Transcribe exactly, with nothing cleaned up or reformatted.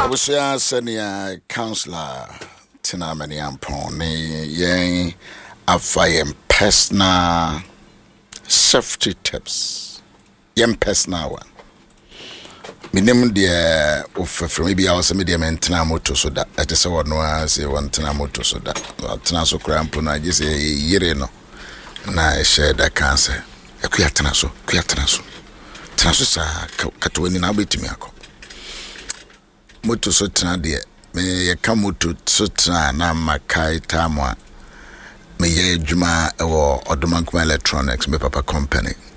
Abusia senior counselor Tina Maniampon ne afa yem personal safety tips. Yem personal one. Minim de of maybe I was a medium and Tina moto so that at the so no say one Tina moto so that Tina so cramp na just a year no na share that cancer. Akuya Tina so, kuya Tina so. Tina so sa katweni na betimi akọ. Moto so tena de me ye ka moto so tena na makai tamwa me ye adwuma e wo Odomankuma Electronics me papa company